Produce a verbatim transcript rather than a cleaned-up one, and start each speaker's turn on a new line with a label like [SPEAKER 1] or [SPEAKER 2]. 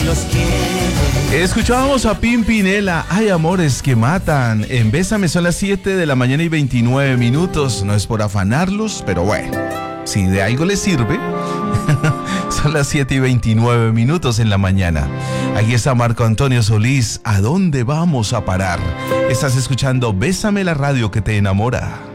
[SPEAKER 1] los quiere.
[SPEAKER 2] Escuchábamos a Pimpinela, hay amores que matan. En Bésame son las siete de la mañana y veintinueve minutos. No es por afanarlos, pero bueno, si de algo les sirve, son las siete y veintinueve minutos en la mañana. Aquí está Marco Antonio Solís. ¿A dónde vamos a parar? Estás escuchando Bésame, la radio que te enamora.